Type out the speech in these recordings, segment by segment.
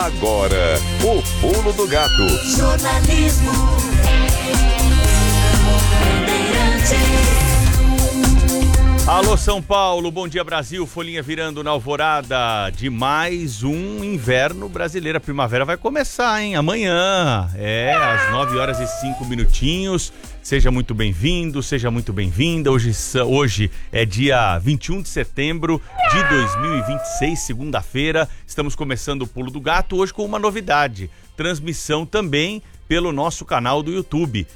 Agora, o Pulo do Gato. Jornalismo. Alô São Paulo, bom dia Brasil, folhinha virando na alvorada de mais um inverno brasileiro. A primavera vai começar, hein? Amanhã, às 9h05. Seja muito bem-vindo, seja muito bem-vinda. Hoje é dia 21 de setembro de 2026, segunda-feira. Estamos começando o Pulo do Gato hoje com uma novidade. Transmissão também pelo nosso canal do YouTube,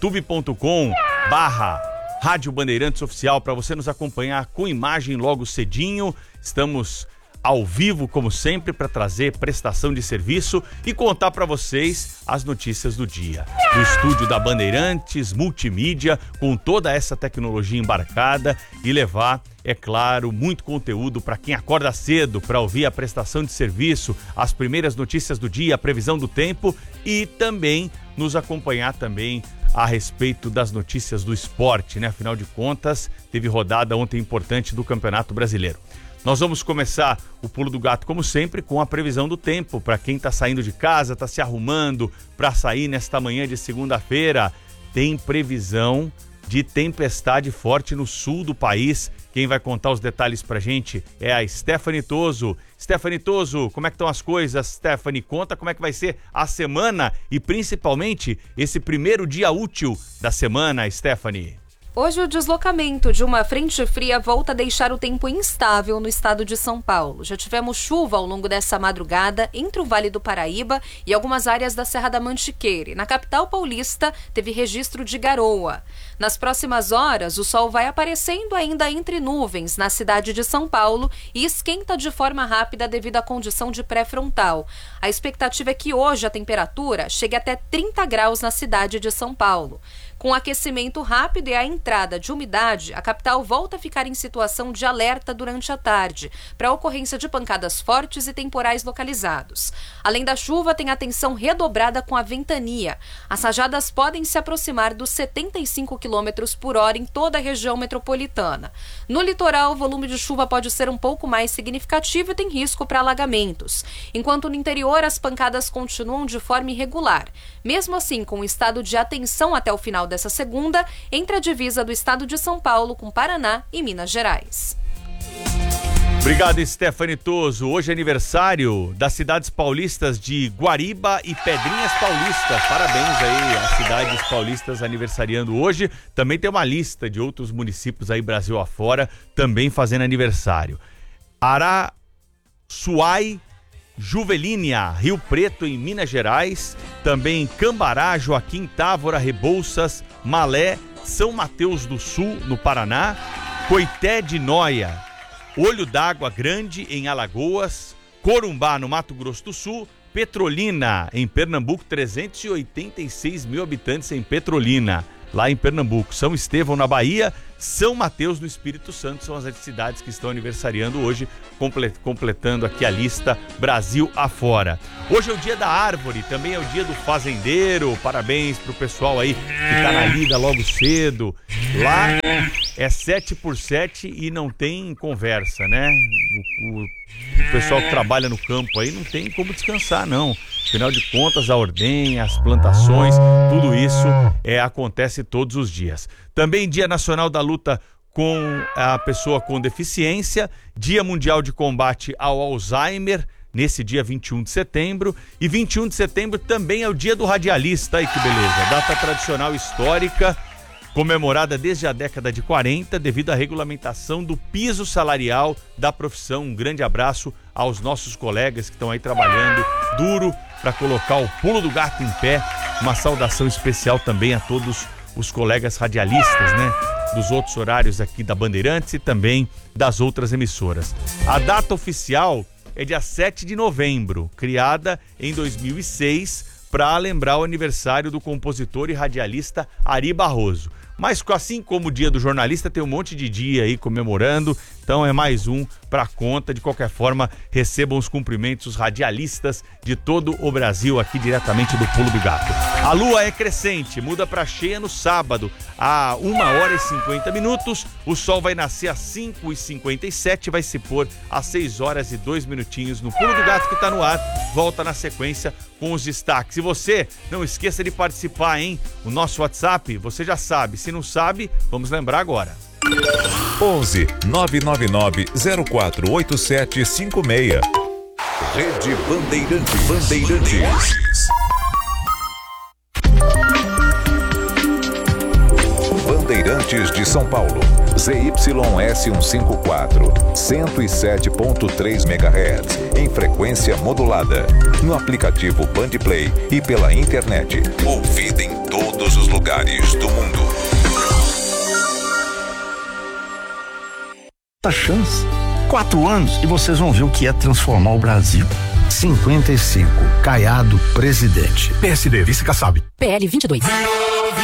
youtube.com/Rádio Bandeirantes Oficial, para você nos acompanhar com imagem logo cedinho. Estamos ao vivo, como sempre, para trazer prestação de serviço e contar para vocês as notícias do dia. Do estúdio da Bandeirantes, multimídia, com toda essa tecnologia embarcada e levar, é claro, muito conteúdo para quem acorda cedo para ouvir a prestação de serviço, as primeiras notícias do dia, a previsão do tempo e também nos acompanhar também a respeito das notícias do esporte, né? Afinal de contas, teve rodada ontem importante do Campeonato Brasileiro. Nós vamos começar o Pulo do Gato, como sempre, com a previsão do tempo. Para quem está saindo de casa, está se arrumando para sair nesta manhã de segunda-feira, tem previsão de tempestade forte no sul do país. Quem vai contar os detalhes pra gente é a Stephanie Toso. Stephanie Toso, como é que estão as coisas? Stephanie, conta como é que vai ser a semana e principalmente esse primeiro dia útil da semana, Stephanie. Hoje o deslocamento de uma frente fria volta a deixar o tempo instável no estado de São Paulo. Já tivemos chuva ao longo dessa madrugada entre o Vale do Paraíba e algumas áreas da Serra da Mantiqueira. Na capital paulista teve registro de garoa. Nas próximas horas, o sol vai aparecendo ainda entre nuvens na cidade de São Paulo e esquenta de forma rápida devido à condição de pré-frontal. A expectativa é que hoje a temperatura chegue até 30 graus na cidade de São Paulo. Com o aquecimento rápido e a entrada de umidade, a capital volta a ficar em situação de alerta durante a tarde, para a ocorrência de pancadas fortes e temporais localizados. Além da chuva, tem atenção redobrada com a ventania. As rajadas podem se aproximar dos 75 km por hora em toda a região metropolitana. No litoral, o volume de chuva pode ser um pouco mais significativo e tem risco para alagamentos. Enquanto no interior, as pancadas continuam de forma irregular. Mesmo assim, com o estado de atenção até o final dessa segunda, entre a divisa do estado de São Paulo com Paraná e Minas Gerais. Obrigado, Stephanie Toso. Hoje é aniversário das cidades paulistas de Guariba e Pedrinhas Paulistas. Parabéns aí às cidades paulistas aniversariando hoje. Também tem uma lista de outros municípios aí Brasil afora também fazendo aniversário. Araçuai, Juvelínia, Rio Preto, em Minas Gerais, também Cambará, Joaquim Távora, Rebouças, Malé, São Mateus do Sul, no Paraná, Coité de Noia, Olho d'Água Grande, em Alagoas, Corumbá, no Mato Grosso do Sul, Petrolina, em Pernambuco, 386 mil habitantes em Petrolina, lá em Pernambuco, São Estevão, na Bahia, São Mateus, no Espírito Santo, são as cidades que estão aniversariando hoje, completando aqui a lista Brasil afora. Hoje é o dia da árvore, também é o dia do fazendeiro, parabéns pro pessoal aí que tá na lida logo cedo. Lá é 7x7 e não tem conversa, né? O pessoal que trabalha no campo aí não tem como descansar, não. Afinal de contas, a ordenha, as plantações, tudo isso acontece todos os dias. Também Dia Nacional da Luta com a Pessoa com Deficiência, Dia Mundial de Combate ao Alzheimer, nesse dia 21 de setembro. E 21 de setembro também é o Dia do Radialista, aí que beleza. Data tradicional histórica, comemorada desde a década de 40, devido à regulamentação do piso salarial da profissão. Um grande abraço aos nossos colegas que estão aí trabalhando duro para colocar o Pulo do Gato em pé. Uma saudação especial também a todos os colegas radialistas, né? Dos outros horários aqui da Bandeirantes e também das outras emissoras. A data oficial é dia 7 de novembro, criada em 2006 para lembrar o aniversário do compositor e radialista Ari Barroso. Mas assim como o Dia do Jornalista, tem um monte de dia aí comemorando, então é mais um para conta. De qualquer forma, recebam os cumprimentos os radialistas de todo o Brasil aqui diretamente do Pulo do Gato. A lua é crescente, muda para cheia no sábado, a 1h50. O sol vai nascer às 5h57, vai se pôr às 6h02 no Pulo do Gato, que está no ar. Volta na sequência com os destaques. E você, não esqueça de participar, hein? O nosso WhatsApp, você já sabe. Se não sabe, vamos lembrar agora. 11 999 048756. Rede Bandeirantes. Bandeirantes de São Paulo. ZYS154, 107.3 MHz, em frequência modulada. No aplicativo Bandplay e pela internet. Ouvida em todos os lugares do mundo. A chance. 4 anos e vocês vão ver o que é transformar o Brasil. 55, Caiado, presidente. PSD, vice-Kassab. PL 22.